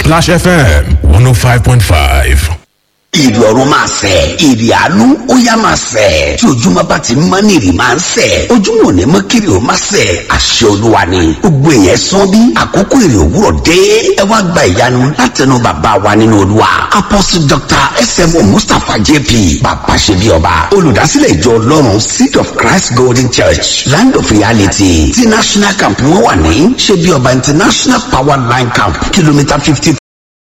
Splash FM 105.5. Ìrì ọ̀run máa sẹ̀, ìrì àánú ó yá máa sẹ̀. Tí ojúmọ́ bá ti mọ́ ní ìrì máa ń sẹ̀. Ojúmọ́ ò ní mọ́ kiri ó máa sẹ̀. Àṣẹ Olúwa ni. Gbogbo èèyàn sán bí àkókò ìrì òwúrọ̀ dé. Ẹ wá gba ìyanu látẹnu bàbá wa nínú Olúwa. Apostle Dr. S.M.O. Mustapha J.P. Bàbá ṣe bí ọba. Olùdásílẹ̀ ìjọ Ọlọ́run Seed of Christ Golden Church Land of Reality. Tí National Camp wọ́n wà ní ṣe bí ọba International Power Line Camp kìlómítà 50